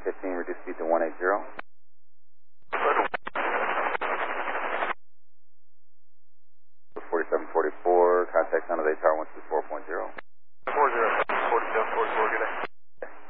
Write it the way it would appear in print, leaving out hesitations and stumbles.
15, reduce speed to 180. 4744, contact San Jose Tower 124.0. 4744, good day.